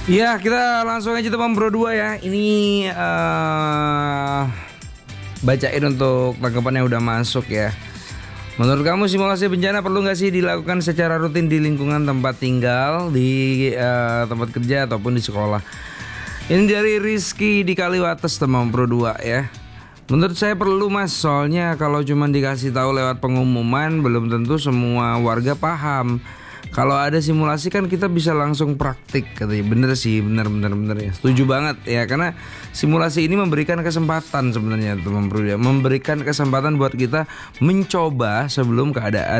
Ya, kita langsung aja teman Bro 2 ya. Ini bacain untuk tanggapan yang udah masuk ya. Menurut kamu simulasi bencana perlu nggak sih dilakukan secara rutin di lingkungan tempat tinggal, di tempat kerja ataupun di sekolah? Ini dari Rizky di Kaliwates teman Bro 2 ya. Menurut saya perlu mas, soalnya kalau cuma dikasih tahu lewat pengumuman belum tentu semua warga paham. Kalau ada simulasi kan kita bisa langsung praktik katanya. Bener sih, bener ya. Setuju banget ya, karena simulasi ini memberikan kesempatan sebenarnya teman Bro ya. Memberikan kesempatan buat kita mencoba sebelum keadaan